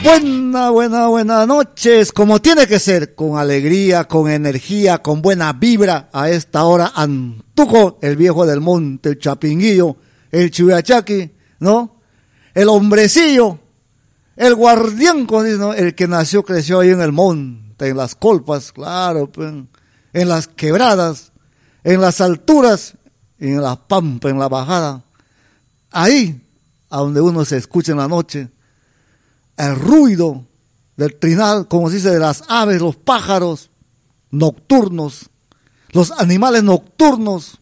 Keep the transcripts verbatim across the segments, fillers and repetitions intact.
Buena, buena, buenas noches, como tiene que ser, con alegría, con energía, con buena vibra. A esta hora, Antuco, el viejo del monte, el Chapinguillo, el Chuyachaki, ¿no? El hombrecillo, el guardián, ¿no? El que nació, creció ahí en el monte, en las colpas, claro, pues, en las quebradas, en las alturas, en la pampa, en la bajada. Ahí, a donde uno se escucha en la noche, el ruido del trinal, como se dice, de las aves, los pájaros nocturnos, los animales nocturnos,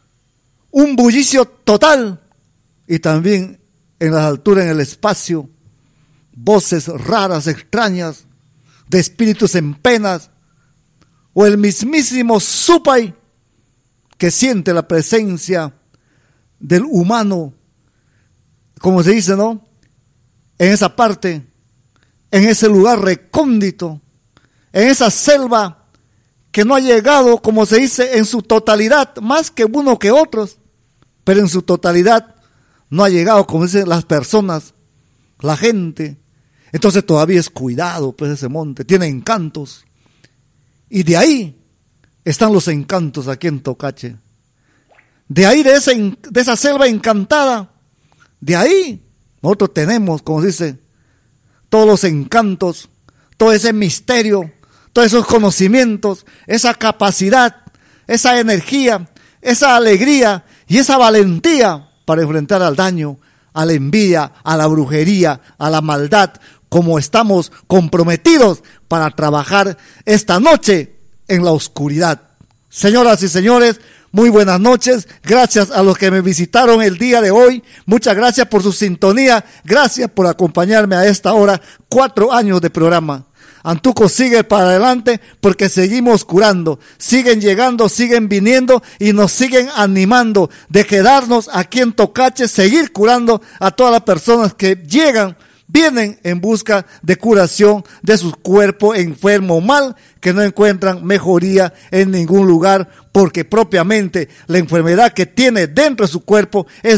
un bullicio total, y también en las alturas, en el espacio, voces raras, extrañas, de espíritus en penas, o el mismísimo Supay, que siente la presencia del humano, como se dice, ¿no? En esa parte, en ese lugar recóndito, en esa selva que no ha llegado, como se dice, en su totalidad, más que uno que otros, pero en su totalidad no ha llegado, como dicen las personas, la gente. Entonces todavía es cuidado, pues, ese monte, tiene encantos. Y de ahí están los encantos aquí en Tocache. De ahí, de, ese, de esa selva encantada, de ahí nosotros tenemos, como se dice, todos los encantos, todo ese misterio, todos esos conocimientos, esa capacidad, esa energía, esa alegría y esa valentía para enfrentar al daño, a la envidia, a la brujería, a la maldad, como estamos comprometidos para trabajar esta noche en la oscuridad. Señoras y señores, muy buenas noches, gracias a los que me visitaron el día de hoy, muchas gracias por su sintonía, gracias por acompañarme a esta hora, cuatro años de programa. Antuco sigue para adelante porque seguimos curando, siguen llegando, siguen viniendo y nos siguen animando de quedarnos aquí en Tocache, seguir curando a todas las personas que llegan, vienen en busca de curación de su cuerpo enfermo o mal, que no encuentran mejoría en ningún lugar, porque propiamente la enfermedad que tiene dentro de su cuerpo es